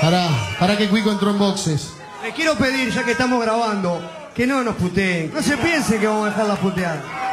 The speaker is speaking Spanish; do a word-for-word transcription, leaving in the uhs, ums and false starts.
Pará, pará que Cuico entró en boxes. Les quiero pedir, ya que estamos grabando, que no nos puteen. No se piensen que vamos a dejarla putear.